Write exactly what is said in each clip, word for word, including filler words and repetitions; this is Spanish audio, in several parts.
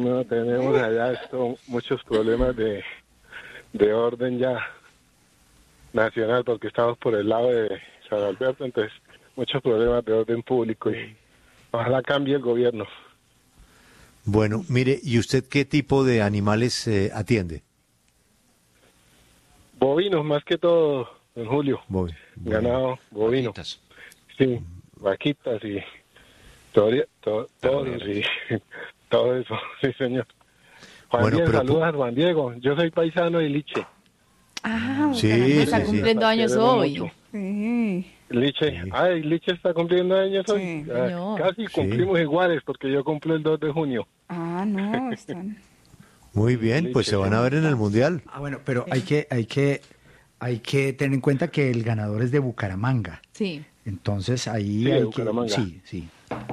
No, tenemos allá esto, muchos problemas de, de orden ya nacional, porque estamos por el lado de San Alberto, entonces muchos problemas de orden público y ojalá cambie el gobierno. Bueno, mire, ¿y usted qué tipo de animales eh, atiende? Bovinos, más que todo, en Julio. Bovi- Ganado, bovino. Vaquitas. Sí, vaquitas y todo, todo, todo, y todo eso, sí, señor. Juan Bueno, Diego, pero saludos pu- a Juan Diego. Yo soy paisano de Liche. Ah, Sí, Bucaramanga sí, está sí. cumpliendo años Queremos hoy. mucho. Sí. Liche, Sí. ay, Liche está cumpliendo años hoy. Sí, Ah, señor. casi cumplimos iguales, porque yo cumplo el dos de junio. Ah, no, están. Muy bien, pues se van a ver en el Mundial. Ah, bueno, pero hay que, hay que, hay que tener en cuenta que el ganador es de Bucaramanga. Sí. Entonces ahí Sí, de hay Bucaramanga. que, sí, sí,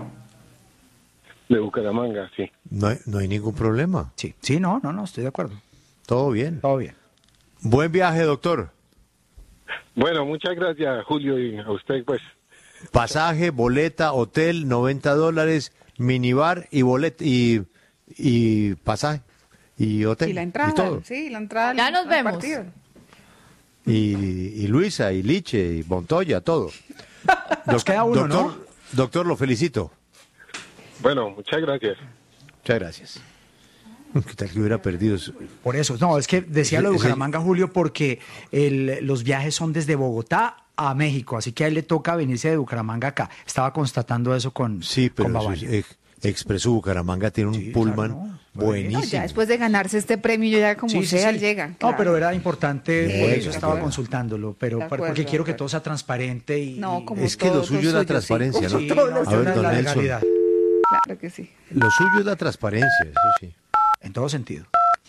De Bucaramanga, sí. No hay, no hay ningún problema. sí, sí, no, no, no, estoy de acuerdo. Todo bien. Todo bien. Buen viaje, doctor. Bueno, muchas gracias, Julio, y a usted, pues. Pasaje, boleta, hotel, noventa dólares, minibar y bolet y, y pasaje y hotel. Y la y entrada, todo. sí, la entrada. Ya al- nos al vemos. partido. Y, y Luisa, y Liche, y Montoya, todo. Nos queda uno, doctor, ¿no? Doctor, lo felicito. Bueno, muchas gracias. Muchas gracias. ¿Qué tal que hubiera perdido eso? Por eso, no, es que decía lo de Ese- Bucaramanga, Julio, porque el, los viajes son desde Bogotá a México, así que a él le toca venirse de Bucaramanga acá. Estaba constatando eso con, Sí, con pero eso Bavaria. es- eh, Expreso Bucaramanga tiene un Sí, pullman claro, no. buenísimo. No, ya después de ganarse este premio, ya como Sí, sí, sea, sí. llega. No, claro. pero era importante, Sí, por de eso estaba acuerdo. consultándolo, pero De acuerdo, porque quiero de que todo sea transparente y... No, como Es que todo, lo suyo es la suyo, sí. transparencia, ¿no? Sí, Todo no, lo yo A ver, la- don la Nelson. legalidad, Claro que sí. Lo suyo es la transparencia, eso sí. en todo sentido.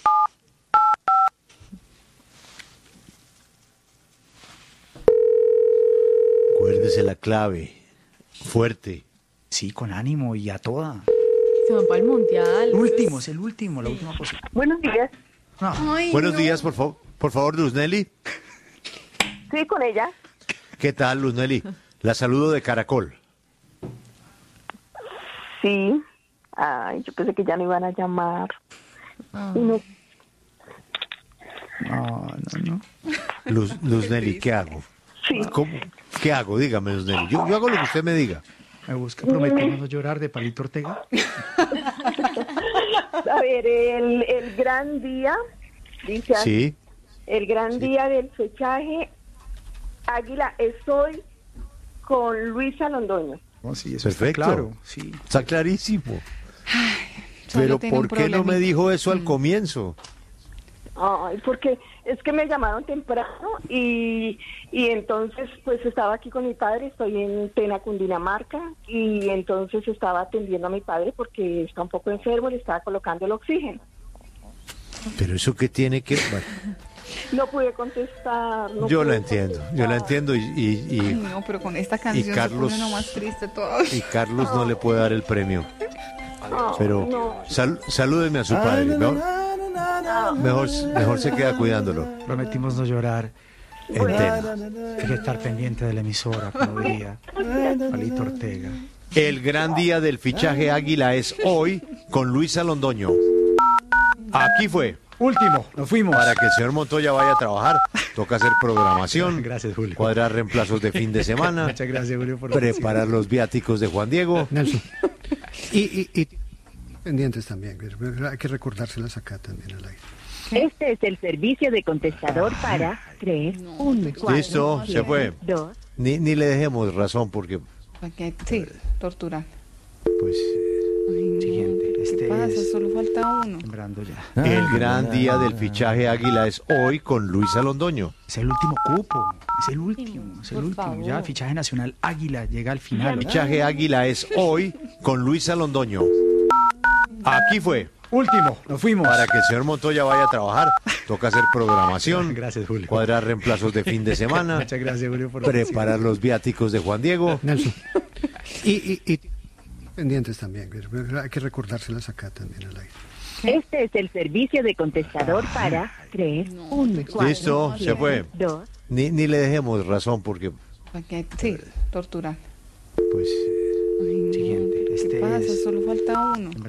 Acuérdese la clave. Fuerte. Sí, con ánimo y a toda. Se van para el Mundial. El último, es el último, la última cosa. Buenos días. No, Ay, Buenos no. días, por favor. Por favor, Luz Nelly. Sí, con ella. ¿Qué tal, Luz Nelly? La saludo de Caracol. Sí. Ay, yo pensé que ya no iban a llamar. Y no, no, no, no. Luz, Luz Nelly, ¿qué hago? sí. ¿Cómo? ¿Qué hago? Dígame, Luz Nelly. Yo, yo hago lo que usted me diga. Me busca Prometimos no llorar de Palito Ortega. A ver, el, el gran día, dice así, Sí. el gran día del fechaje, Águila es hoy con Luisa Londoño. No, sí, eso Perfecto. está claro. Sí. Está clarísimo. solo Pero tiene un ¿por qué no me problemita. dijo eso Mm. al comienzo? Ay, porque es que me llamaron temprano y, y entonces pues estaba aquí con mi padre, estoy en Tena, Cundinamarca, y entonces estaba atendiendo a mi padre porque está un poco enfermo, le estaba colocando el oxígeno. Pero eso que tiene que... bueno, No pude contestar. no yo pude la entiendo, yo la contestar. entiendo y, y, Ay, y, no, pero con esta canción Carlos- se pone uno más triste todavía. y Carlos no le puede dar el premio. Ay, Pero no. sal- salúdeme a su padre. Mejor, mejor, mejor se queda cuidándolo. Prometimos no llorar. En Tena. Hay que estar pendiente de la emisora, como diría Palito Ortega. El gran día del fichaje Águila es hoy con Luisa Londoño. Aquí fue. Último, nos fuimos. Para que el señor Montoya vaya a trabajar, toca hacer programación, Gracias, Julio. cuadrar reemplazos de fin de semana, Muchas gracias, Julio, por preparar los viáticos de Juan Diego. Nelson. Y, y, y pendientes también, hay que recordárselas acá también al aire. Este es el servicio de contestador para tres, uno, cuatro, Listo, se fue. dos. Ni, ni le dejemos razón porque, Porque, sí, torturar. pues, Ay, no, Siguiente, ¿qué este pasa? es- Solo falta uno. Sembrando ya. el gran día del fichaje Águila es hoy con Luisa Londoño. Es el último cupo, es el último, es el Por último. favor. Ya, fichaje nacional Águila llega al final. Fichaje Águila es hoy con Luisa Londoño. Aquí fue. Último, nos fuimos. Para que el señor Montoya vaya a trabajar, toca hacer programación, Gracias, Julio. cuadrar reemplazos de fin de semana, Muchas gracias, Julio, por preparar los viáticos de Juan Diego. Nelson. Y, y, y pendientes también, hay que recordárselas acá también al aire. Este es el servicio de contestador para tres, uno, cuatro, Listo, se fue. dos. Ni, ni le dejemos razón porque, Porque, sí, torturar. pues, Ay, no, Siguiente, ¿qué este pasa? es- Solo falta uno.